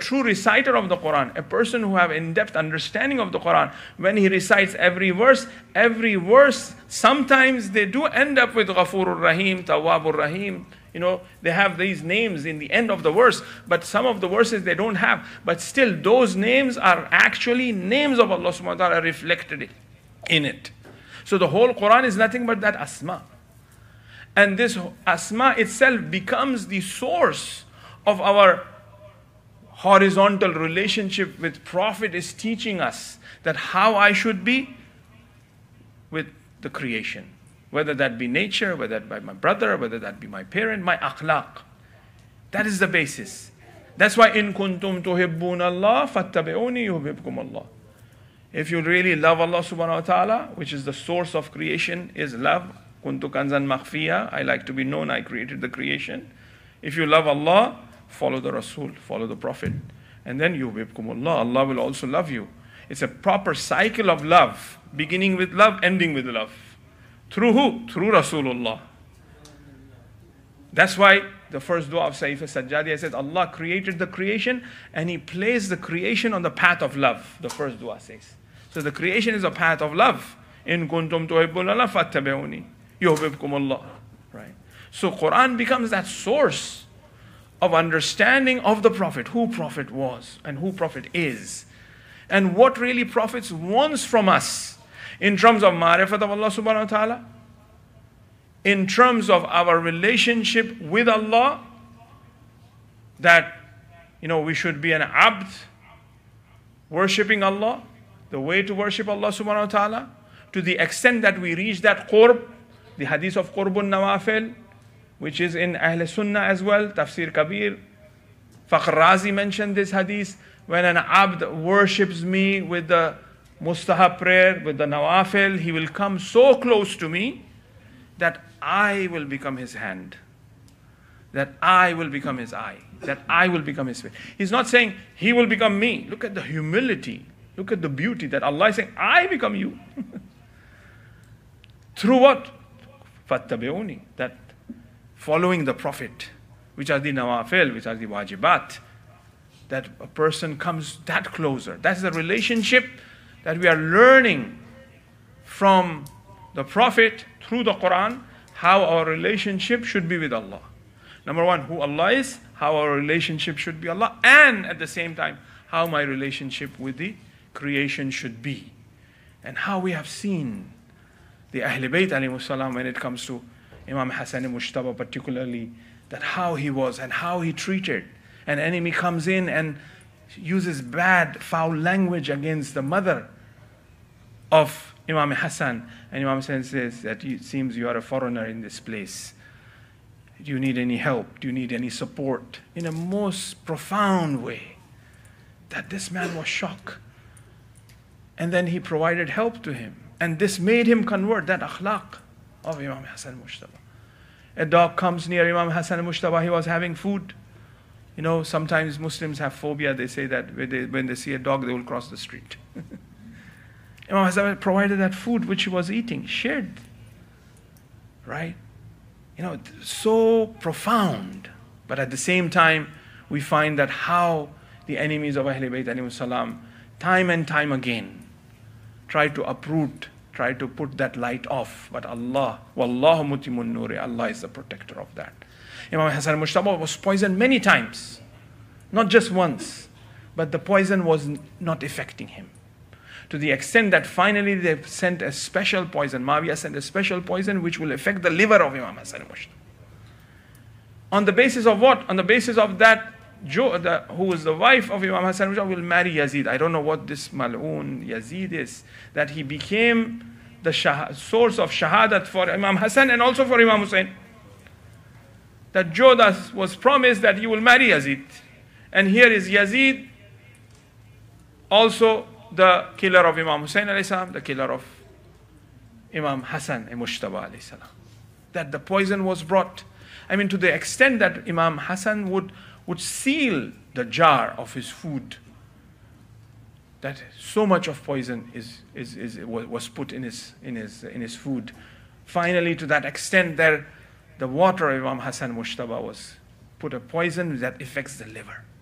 true reciter of the Quran, a person who have in-depth understanding of the Quran, when he recites every verse, sometimes they do end up with Ghafurur Rahim, Tawwabur Rahim. They have these names in the end of the verse, but some of the verses they don't have. But still, those names are actually names of Allah subhanahu wa ta'ala reflected in it. So the whole Quran is nothing but that Asma. And this Asma itself becomes the source of our horizontal relationship with Prophet is teaching us that how I should be with the creation. Whether that be nature, whether that be my brother, whether that be my parent, my akhlaq. That is the basis. That's why in kuntum tuhibbun Allah fattabi'uni yuhibbukum Allah. If you really love Allah subhanahu wa ta'ala, which is the source of creation, is love. Kuntu kanzan makhfiya. I like to be known, I created the creation. If you love Allah, follow the Rasul, follow the Prophet. And then yuhibbukum Allah. Allah will also love you. It's a proper cycle of love, beginning with love, ending with love. Through who? Through Rasulullah. That's why the first dua of Saif al-Sajjadi says, Allah created the creation and He placed the creation on the path of love. The first dua says. So the creation is a path of love. In kuntum tuhibbun Allah fattabi'uni yuhibbukum Allah. Right? So Quran becomes that source of understanding of the Prophet, who Prophet was and who Prophet is. And what really Prophet wants from us in terms of ma'rifat of Allah subhanahu wa ta'ala, in terms of our relationship with Allah, that we should be an abd, worshipping Allah, the way to worship Allah subhanahu wa ta'ala, to the extent that we reach that qurb, the hadith of qurbun nawafil, which is in Ahl Sunnah as well, Tafsir Kabir. Fakhr Razi mentioned this hadith, when an abd worships me with the mustahab prayer, with the nawafil, he will come so close to me that I will become his hand, that I will become his eye, that I will become his face. He's not saying he will become me. Look at the humility, look at the beauty that Allah is saying, I become you. Through what? Fattabi'uni, that following the Prophet, which are the nawafil, which are the wajibat, that a person comes that closer. That's the relationship that we are learning from the Prophet through the Quran, how our relationship should be with Allah. Number one, who Allah is, how our relationship should be Allah, and at the same time, how my relationship with the creation should be. And how we have seen the Ahlul Bayt alayhimus salam when it comes to Imam Hassan Mujtaba particularly, that how he was and how he treated. An enemy comes in and uses bad, foul language against the mother of Imam Hassan. And Imam Hassan says that it seems you are a foreigner in this place. Do you need any help? Do you need any support? In a most profound way. That this man was shocked. And then he provided help to him. And this made him convert, that akhlaq of Imam Hassan Mujtaba. A dog comes near Imam Hassan Mujtaba, he was having food. Sometimes Muslims have phobia. They say that when they see a dog, they will cross the street. Imam Hassan provided that food which he was eating, shared. Right? So profound. But at the same time, we find that how the enemies of Ahlul Bayt alayhimus salam, time and time again, try to uproot, try to put that light off. But Allah, Wallahu mutimun nuri, Allah is the protector of that. Imam Hassan Mujtaba was poisoned many times. Not just once. But the poison was not affecting him. To the extent that finally they sent a special poison. Muawiyah sent a special poison which will affect the liver of Imam Hassan Mujtaba. On the basis of what? On the basis of that, who is the wife of Imam Hassan Mujtaba will marry Yazid. I don't know what this mal'oon Yazid is. That he became the source of shahadat for Imam Hassan and also for Imam Hussein. That Jodas was promised that you will marry Yazid. And here is Yazid, also the killer of Imam Hussein alayhi salam, the killer of Imam Hassan Mujtaba alayhi salam. That the poison was brought. To the extent that Imam Hassan would seal the jar of his food. That so much of poison was put in his food. Finally, to that extent that the water of Imam Hassan Mujtaba was put a poison that affects the liver.